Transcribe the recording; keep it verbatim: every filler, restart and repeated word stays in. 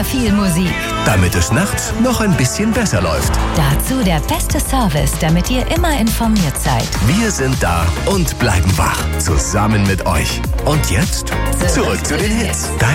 viel Musik. Damit es nachts noch ein bisschen besser läuft. Dazu der beste Service, damit ihr immer informiert seid. Wir sind da und bleiben wach. Zusammen mit euch. Und jetzt zurück zu den Hits. Dein